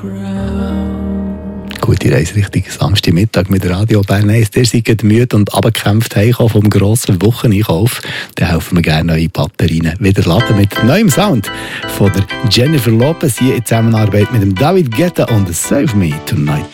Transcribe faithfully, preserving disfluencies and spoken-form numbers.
Gute Reise Richtung Samstagmittag mit Radio Bern eins. Ihr seid müde und abgekämpft heimgekommen vom grossen Wocheneinkauf. Dann helfen wir gerne neue Batterien wieder laden mit neuem Sound von der Jennifer Lopez hier in Zusammenarbeit mit dem David Guetta und Save Me Tonight.